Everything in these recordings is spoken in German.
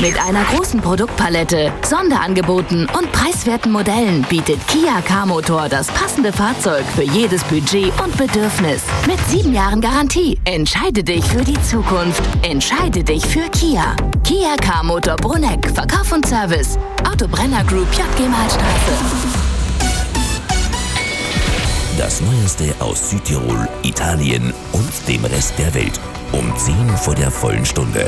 Mit einer großen Produktpalette, Sonderangeboten und preiswerten Modellen bietet Kia K-Motor das passende Fahrzeug für jedes Budget und Bedürfnis. Mit 7 Jahren Garantie. Entscheide dich für die Zukunft. Entscheide dich für Kia. Kia K-Motor Bruneck. Verkauf und Service. Autobrenner Group JG Malstraße. Das Neueste aus Südtirol, Italien und dem Rest der Welt. Um 10 vor der vollen Stunde.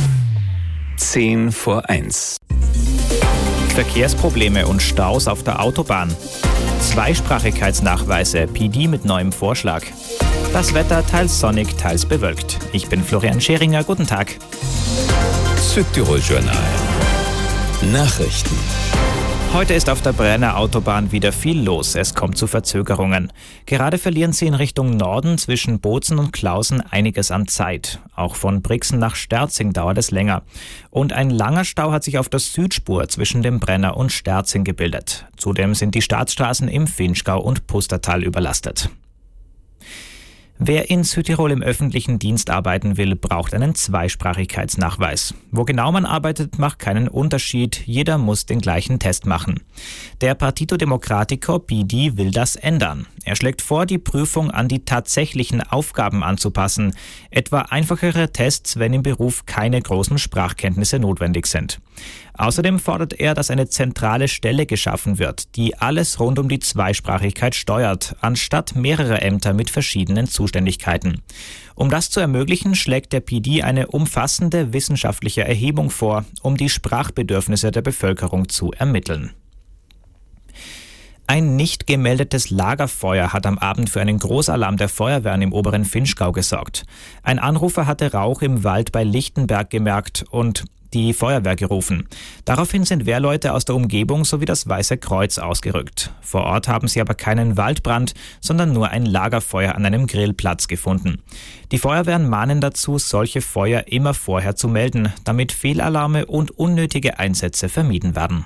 10 vor 1. Verkehrsprobleme und Staus auf der Autobahn. Zweisprachigkeitsnachweise, PD mit neuem Vorschlag. Das Wetter teils sonnig, teils bewölkt. Ich bin Florian Scheringer, guten Tag. Südtirol Journal. Nachrichten. Heute ist auf der Brenner Autobahn wieder viel los. Es kommt zu Verzögerungen. Gerade verlieren sie in Richtung Norden zwischen Bozen und Klausen einiges an Zeit. Auch von Brixen nach Sterzing dauert es länger. Und ein langer Stau hat sich auf der Südspur zwischen dem Brenner und Sterzing gebildet. Zudem sind die Staatsstraßen im Vinschgau und Pustertal überlastet. Wer in Südtirol im öffentlichen Dienst arbeiten will, braucht einen Zweisprachigkeitsnachweis. Wo genau man arbeitet, macht keinen Unterschied. Jeder muss den gleichen Test machen. Der Partito Democratico, PD, will das ändern. Er schlägt vor, die Prüfung an die tatsächlichen Aufgaben anzupassen. Etwa einfachere Tests, wenn im Beruf keine großen Sprachkenntnisse notwendig sind. Außerdem fordert er, dass eine zentrale Stelle geschaffen wird, die alles rund um die Zweisprachigkeit steuert, anstatt mehrere Ämter mit verschiedenen Zuständigkeiten. Um das zu ermöglichen, schlägt der PD eine umfassende wissenschaftliche Erhebung vor, um die Sprachbedürfnisse der Bevölkerung zu ermitteln. Ein nicht gemeldetes Lagerfeuer hat am Abend für einen Großalarm der Feuerwehren im oberen Vinschgau gesorgt. Ein Anrufer hatte Rauch im Wald bei Lichtenberg gemerkt und die Feuerwehr gerufen. Daraufhin sind Wehrleute aus der Umgebung sowie das Weiße Kreuz ausgerückt. Vor Ort haben sie aber keinen Waldbrand, sondern nur ein Lagerfeuer an einem Grillplatz gefunden. Die Feuerwehren mahnen dazu, solche Feuer immer vorher zu melden, damit Fehlalarme und unnötige Einsätze vermieden werden.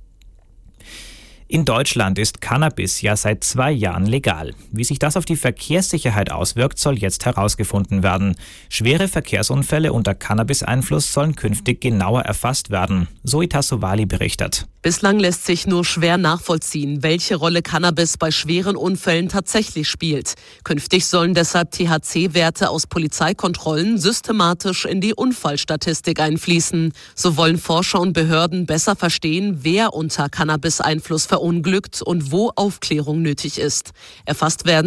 In Deutschland ist Cannabis ja seit 2 Jahren legal. Wie sich das auf die Verkehrssicherheit auswirkt, soll jetzt herausgefunden werden. Schwere Verkehrsunfälle unter Cannabis-Einfluss sollen künftig genauer erfasst werden. Zoe Tassovali berichtet. Bislang lässt sich nur schwer nachvollziehen, welche Rolle Cannabis bei schweren Unfällen tatsächlich spielt. Künftig sollen deshalb THC-Werte aus Polizeikontrollen systematisch in die Unfallstatistik einfließen. So wollen Forscher und Behörden besser verstehen, wer unter Cannabis-Einfluss verunglückt und wo Aufklärung nötig ist. Erfasst werden